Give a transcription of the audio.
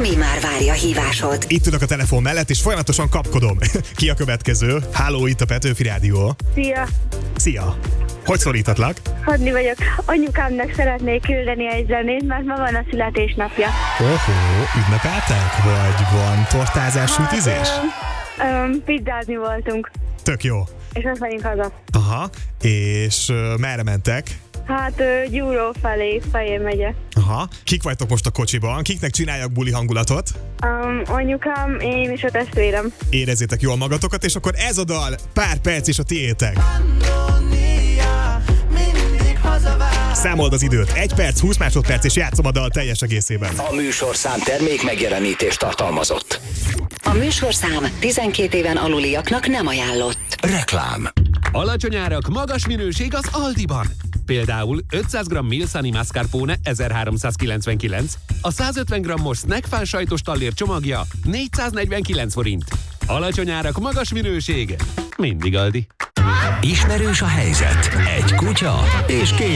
Mi már várja a hívásod. Itt ülök a telefon mellett, és folyamatosan kapkodom. Ki a következő? Háló, itt a Petőfi Rádió. Szia! Szia! Hogy szólítatlak? Hadni vagyok. Anyukámnak szeretnék küldeni egy zenét, mert ma van a születésnapja. Ünnepeltek? Vagy van tortázás, sütizés? Pizzázni voltunk, Tök jó. és azt megyünk haza. Aha, és merre mentek? Hát Gyúró felé, Fejér megye. Aha, kik vagytok most a kocsiban? Kiknek csináljak buli hangulatot? Anyukám, én és a testvérem. Érezzétek jól magatokat, és akkor ez a dal, pár perc és a tiétek. Számold az időt, 1 perc, 20 másodperc, és játszom a dal teljes egészében. A műsorszám termék megjelenítést tartalmazott. A műsorszám 12 éven aluliaknak nem ajánlott. Reklám. Alacsony árak, magas minőség az Aldiban. Például 500 g Milsani mascarpone 1399, a 150 g-os snackfán sajtos tallér csomagja 449 forint. Alacsony árak, magas minőség. Mindig Aldi. Ismerős a helyzet. Egy kutya és két